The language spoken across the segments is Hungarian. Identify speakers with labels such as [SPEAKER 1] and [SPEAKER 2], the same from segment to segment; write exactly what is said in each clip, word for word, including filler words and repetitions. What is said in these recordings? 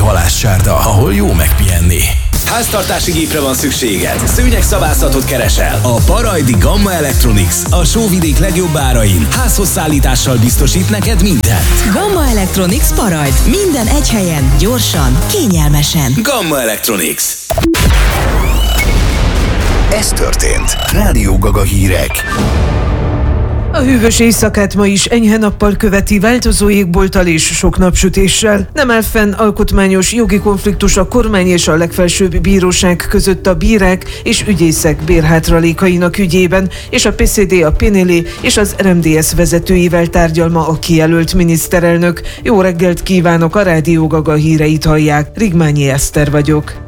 [SPEAKER 1] halásszárda, ahol jó megpihenni. Háztartási gépre van szükséged? Szőnyegszabászatot keresel? A Parajdi Gamma Electronics a sóvidék legjobb árain házhoz szállítással biztosít neked mindent.
[SPEAKER 2] Gamma Electronics Parajd. Minden egy helyen, gyorsan, kényelmesen.
[SPEAKER 1] Gamma Electronics.
[SPEAKER 3] Ez történt. Rádió Gaga hírek.
[SPEAKER 4] A hűvös éjszakát ma is enyhe nappal követi, változó égbolttal és sok napsütéssel. Nem áll fenn alkotmányos jogi konfliktus a kormány és a legfelsőbb bíróság között a bírák és ügyészek bérhátralékainak ügyében, és a pé cé dé, a Pinelli és az er em dé es vezetőivel tárgyal ma a kijelölt miniszterelnök. Jó reggelt kívánok, a Rádió Gaga híreit hallják. Rigmányi Eszter vagyok.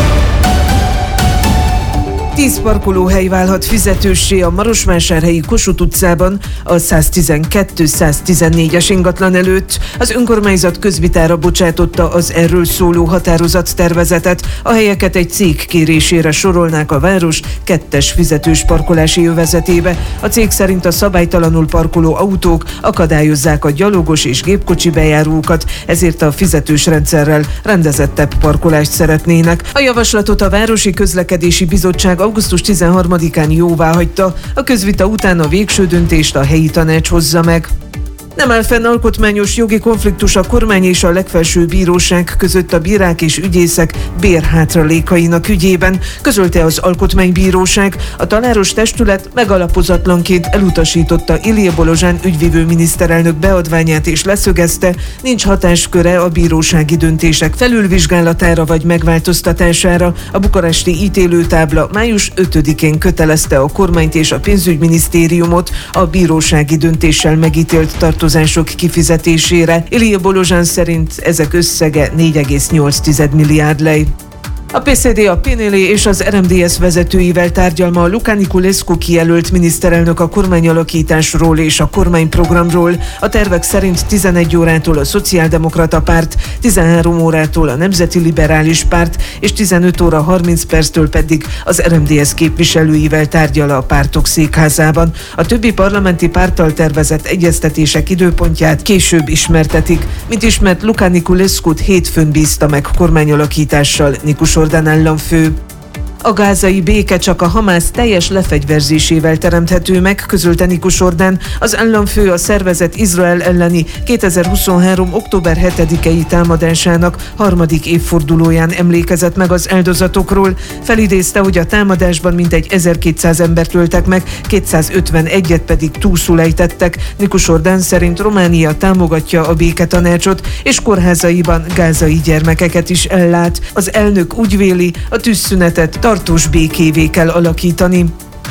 [SPEAKER 4] Tíz parkolóhely válhat fizetőssé a Marosvásárhelyi Kossuth utcában a száztizenkettő száztizennégyes ingatlan előtt. Az önkormányzat közvitára bocsátotta az erről szóló határozattervezetet. A helyeket egy cég kérésére sorolnák a város kettes fizetős parkolási övezetébe. A cég szerint a szabálytalanul parkoló autók akadályozzák a gyalogos és gépkocsi bejárókat, ezért a fizetős rendszerrel rendezettebb parkolást szeretnének. A javaslatot a Városi Közlekedési Bizottság augusztus tizenharmadikán jóváhagyta, a közvita után a végső döntést a helyi tanács hozza meg. Nem áll fenn alkotmányos jogi konfliktus a kormány és a legfelsőbb bíróság között a bírák és ügyészek bérhátralékainak ügyében, közölte az Alkotmánybíróság. A tanáros testület megalapozatlanként elutasította Ilie Bolozsán ügyvivő miniszterelnök beadványát és leszögezte, nincs hatásköre a bírósági döntések felülvizsgálatára vagy megváltoztatására. A bukaresti ítélőtábla május ötödikén kötelezte a kormányt és a pénzügyminisztériumot a bírósági döntéssel megítélt tartóztatásra kifizetésére. Ilie Bolozsán szerint ezek összege négy egész nyolc milliárd lej. A pé cé dé, a Pinelli és az er em dé es vezetőivel tárgyal ma Luca Niculescu kijelölt miniszterelnök a kormányalakításról és a kormányprogramról. A tervek szerint tizenegy órától a Szociáldemokrata Párt, tizenhárom órától a Nemzeti Liberális Párt és tizenöt óra harminc perctől pedig az er em dé es képviselőivel tárgyal a pártok székházában. A többi parlamenti párttal tervezett egyeztetések időpontját később ismertetik. Mint ismert, Luca Niculescut hétfőn bízta meg kormányalakítással Nikus Ordan államfő. A gázai béke csak a Hamász teljes lefegyverzésével teremthető meg, közölte Nikus Ordan. Az államfő a szervezet Izrael elleni kétezer-huszonhárom. október hetedikei támadásának harmadik évfordulóján emlékezett meg az áldozatokról. Felidézte, hogy a támadásban mintegy ezerkétszáz embert öltek meg, kétszázötvenegyet pedig túlszul ejtettek. Nikus Ordan szerint Románia támogatja a béketanácsot, és kórházaiban gázai gyermekeket is ellát. Az elnök úgy véli, a tűzszünetet tartós békévé kell alakítani.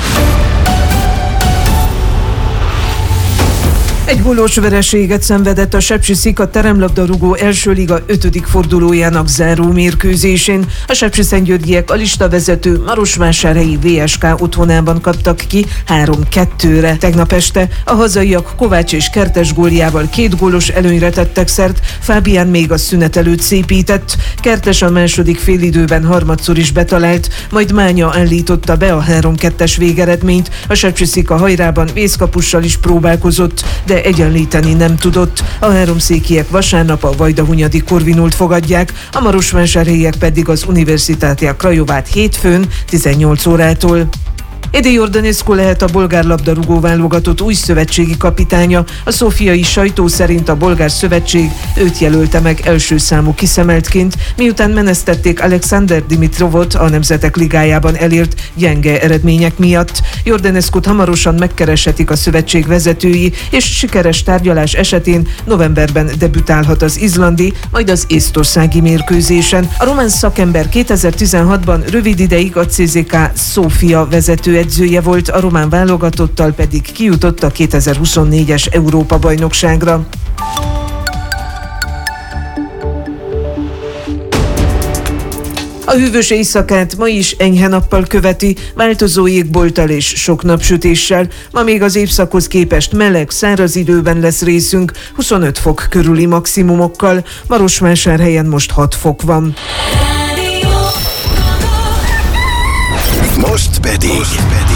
[SPEAKER 4] Egy gólós vereséget szenvedett a Sepsiszika teremlabdarúgó első liga ötödik fordulójának záró mérkőzésén. A sepsiszentgyörgyiek a listavezető Marosvásárhelyi vé es ká otthonában kaptak ki három kettőre. Tegnap este a hazaiak Kovács és Kertes góljával két gólos előnyre tettek szert, Fábián még a szünet előtt szépített. Kertes a második félidőben harmadszor is betalált, majd Mánya állította be a három kettes végeredményt. A Sepsiszika hajrában vészkapussal is próbálkozott, de egyenlíteni nem tudott. A háromszékiek vasárnap a Vajdahunyadi Corvinult fogadják, a marosvásárhelyiek pedig az Universitatea Craiovát hétfőn tizennyolc órától. Edi Jordanescu lehet a bolgár labdarúgó válogatott új szövetségi kapitánya. A szófiai sajtó szerint a bolgár szövetség őt jelölte meg első számú kiszemeltként, miután menesztették Alexander Dimitrovot a Nemzetek Ligájában elért gyenge eredmények miatt. Jordanescut hamarosan megkereshetik a szövetség vezetői, és sikeres tárgyalás esetén novemberben debütálhat az izlandi, majd az észtországi mérkőzésen. A román szakember kétezer-tizenhatban rövid ideig a cé zé ká Szófia vezető edzője volt, a román válogatottal pedig kijutott a kétezer-huszonnégyes Európa-bajnokságra. A hűvös éjszakát ma is enyhe nappal követi, változó égbolttal és sok napsütéssel. Ma még az évszakhoz képest meleg, száraz időben lesz részünk, huszonöt fok körüli maximumokkal. Marosvásárhelyen most hat fok van.
[SPEAKER 3] Most pedig...